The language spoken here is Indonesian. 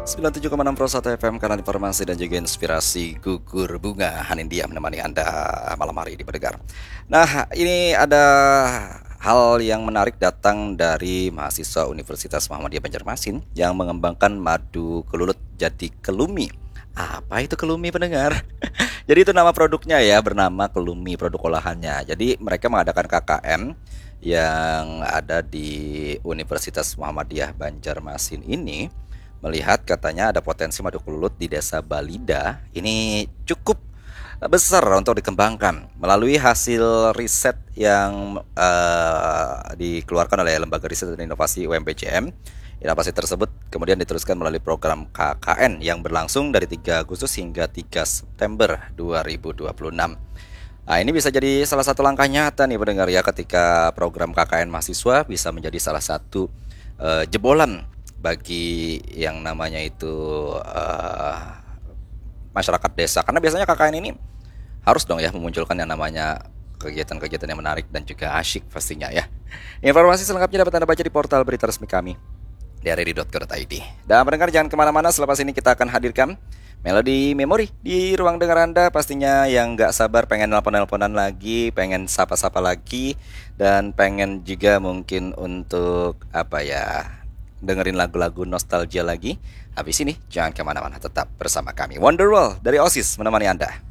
97,6 Pro 1 FM, kanal informasi dan juga inspirasi gugur bunga Hanindia menemani Anda malam hari di pendengar. Nah, ini ada hal yang menarik datang dari mahasiswa Universitas Muhammadiyah Banjarmasin yang mengembangkan madu kelulut jadi kelumi. Apa itu kelumi, pendengar? Jadi itu nama produknya ya, bernama kelumi produk olahannya. Jadi mereka mengadakan KKN yang ada di Universitas Muhammadiyah Banjarmasin ini, melihat katanya ada potensi madu kelulut di desa Balida ini cukup besar untuk dikembangkan melalui hasil riset yang dikeluarkan oleh Lembaga Riset dan Inovasi UMPCM. Inovasi tersebut kemudian diteruskan melalui program KKN yang berlangsung dari 3 Agustus hingga 3 September 2026. Nah, ini bisa jadi salah satu langkah nyata nih pendengar ya, ketika program KKN mahasiswa bisa menjadi salah satu jebolan bagi yang namanya itu masyarakat desa. Karena biasanya KKN ini harus dong ya memunculkan yang namanya kegiatan-kegiatan yang menarik dan juga asyik pastinya ya. Informasi selengkapnya dapat Anda baca di portal berita resmi kami di rri.co.id. Dan pendengar jangan kemana-mana, selepas ini kita akan hadirkan Melodi Memori di ruang dengar Anda. Pastinya yang gak sabar pengen nelpon-nelponan lagi, pengen sapa-sapa lagi, dan pengen juga mungkin untuk dengerin lagu-lagu nostalgia lagi. Habis ini jangan kemana-mana, tetap bersama kami. Wonderwall dari Oasis menemani Anda.